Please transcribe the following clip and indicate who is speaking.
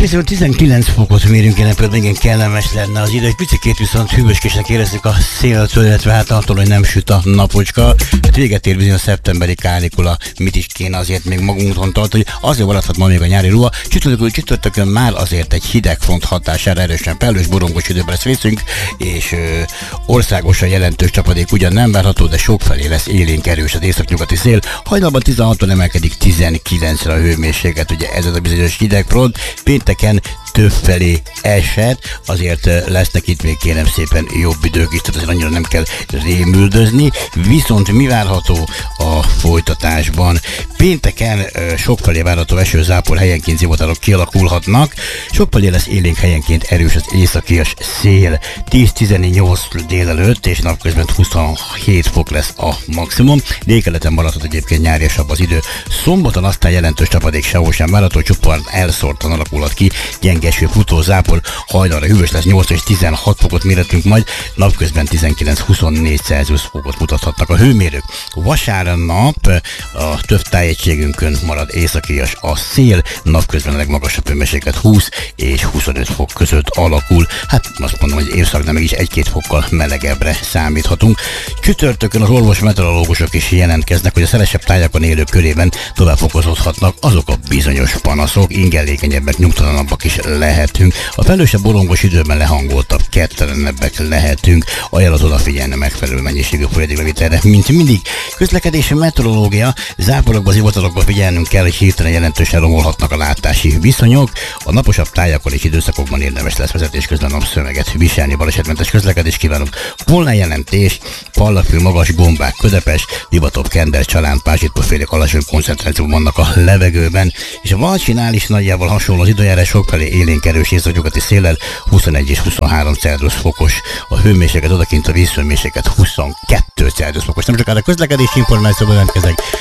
Speaker 1: Viszont 19 fokot mérünk jelen pillanatban, igen kellemes lenne az idő. Egy picikét viszont hűvöskésnek érezzük a széltől, illetve hát attól, hogy nem süt a napocska. Hát véget ér bizony a szeptemberi kánikula. Mit is kéne azért még magunkon tartani, hogy azért maradhat ma még a nyári ruha. Csütörtökön már azért egy hideg front hatására erősen felhős, borongos időben lesz részünk, és országosan jelentős csapadék ugyan nem várható, de sokfelé lesz élénk erős az északnyugati szél. Hajnalban 16-on emelkedik 19-re a hőmérséklet, ugye ez az a bizonyos hidegfront. Pénteken többfelé eshet, azért lesznek itt még kérem szépen jobb idők is, tehát azért annyira nem kell rémüldözni, viszont mi várható a folytatásban? Pénteken sokfelé várható esőzápor, helyenként zivatarok kialakulhatnak, sokfelé lesz élénk, helyenként erős az északias szél, 10-18 délelőtt és napközben 27 fok lesz a maximum, délkeleten maradhat egyébként nyáriasabb az idő. Szombaton aztán jelentős csapadék sehol sem várható, csupán elszórtan alakulhat ki, eső, futó zápor, hajnalra hűvös lesz, 8 és 16 fokot méretünk majd, napközben 19-24 Celsius fokot mutathatnak a hőmérők. Vasárnap a több tájegységünkön marad északias a szél, napközben a legmagasabb hőmérséklet 20 és 25 fok között alakul. Hát azt mondom, hogy évszaknál meg is 1-2 fokkal melegebbre számíthatunk. Csütörtökön az orvos meteorológusok is jelentkeznek, hogy a szelesebb tájakon élők körében tovább fokozódhatnak azok a bizonyos panaszok, ingellékenyebbek, nyugtalanabbak is lehetünk. A felhősebb borongos időben lehangoltabb, kedvtelenebbek lehetünk. Ajánlott odafigyelni megfelelő mennyiségű folyadékbevitelre, mint mindig. Közlekedési meteorológia, záporokba, zivatarokba figyelnünk kell, hogy hirtelen jelentősen romolhatnak a látási viszonyok. A naposabb tájakon és időszakokban érdemes lesz vezetés közben napszöveget viselni. Balesetmentes közlekedést kívánok. Pollenjelentés, pallafű, magas gombák, ködepes, divatov, kender, csalánt, pázsitpofélék alacsony koncentrációban vannak a levegőben, és a Valcsinál is nagyjából hasonló az időjárás, sokfelé élénk erős északnyugati széllel, 21 és 23 Celsius fokos a hőmérséklet, odakint a vízhőmérséklet 22 Celsius fokos. Nem sokára közlekedési információban jelentkezek.